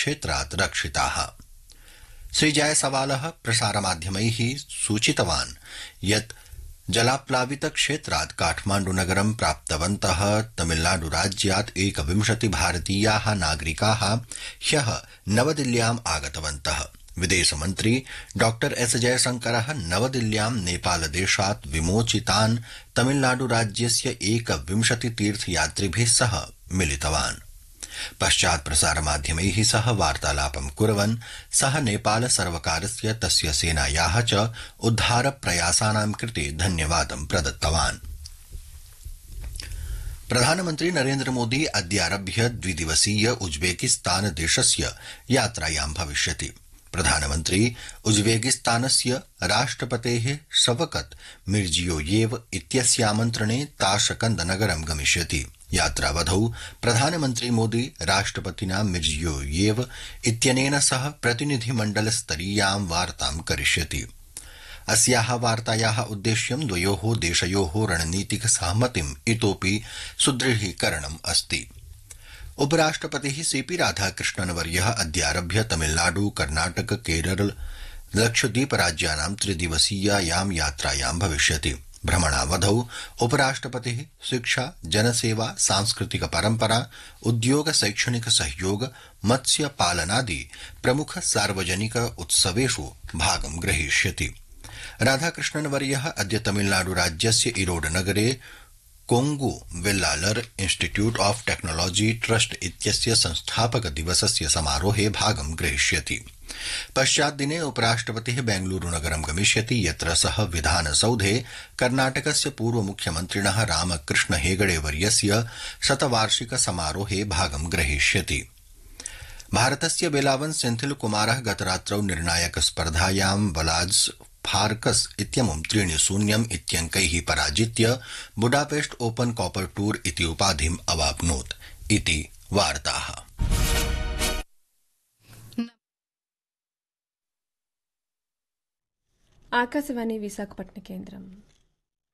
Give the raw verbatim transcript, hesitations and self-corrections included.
क्षेत्रात् रक्षिताः। श्री जायसवालः प्रसारमाध्यमैः सूचितवान् यत् जलाप्लावित क्षेत्रात् काठमाण्डुनगरं प्राप्तवन्तः तमिलनाडुराज्यात् एकविंशति भारतीयाः नागरिकाः ह्यः नवदिल्ल्याम् आगतवन्तः। विदेशमन्त्री डॉक्टर एस जयशंकरः नवदिल्ल्यां नेपालदेशात् विमोचितान् तमिलनाडुराज्यस्य एकविंशति तीर्थयात्रिभिः सह मिलितवान्। पश्चात् प्रसारमाध्यमैः सह वार्तालापं कुर्वन् सः नेपाल सर्वकारस्य तस्य सेनायाः च उद्धारप्रयासानां कृते धन्यवादं प्रदत्तवान्। प्रधानमन्त्री नरेन्द्र मोदी अद्यारभ्य द्विदिवसीय उज्बेकिस्तान देशस्य यात्रायां भविष्यति। प्रधानमन्त्री उज्बेकिस्तानस्य राष्ट्रपतेः शवकत मिर्जियोयेव इत्यस्यामन्त्रणे ताशकंद नगरं गमिष्यति। यात्रावधौ प्रधानमन्त्री मोदी राष्ट्रपतिना मिर्जियोयेव इत्यनेन सह प्रतिनिधिमण्डलस्तरीयां वार्तां करिष्यति। अस्याः वार्तायाः उद्देश्यं द्वयोः देशयोः रणनीतिक सहमतिम् इतोपि सुदृढीकरणम् अस्ति। उपराष्ट्रपतिः सीपी राधाकृष्णनवर्यः अद्यारभ्य तमिलनाडु कर्नाटक केरल लक्षद्वीप राज्यानां त्रिदिवसीयायां यात्रायां भविष्यति। भ्रमणावधौ उपराष्ट्रपतिः शिक्षा जनसेवा सांस्कृतिक परंपरा उद्योग शैक्षणिक सहयोग मत्स्य पालनादि प्रमुख सार्वजनिक उत्सवेषु भागं ग्रहीष्यति। राधाकृष्णनवर्यः अद्य तमिलनाडु राज्यस्य इरोड नगरे Kongu Vellalar institute of technology trust इत्यस्य संस्थापक दिवसस्य समारोहे भागं ग्रहीष्यति। पश्चात् दिने उपराष्ट्रपतिः बेंगलुरु नगरं गमिष्यति, यत्र सः विधानसौधे कर्नाटकस्य पूर्व मुख्यमन्त्रिणः रामकृष्ण हेगड़े वर्यस्य शतवार्षिक समारोहे भागं ग्रहीष्यति। भारतस्य बेलावन सेंथिल कुमारः गतरात्रौ निर्णायक स्पर्धायां वलाड्स फार्कस इत्यमुं त्रीणि शून्यम् इत्यङ्कैः पराजित्य बुडापेस्ट ओपन कॉपर टूर इति उपाधिम् अवाप्नोत् इति वार्ताः। ఆకాశవాణి విశాఖపట్నం కేంద్రం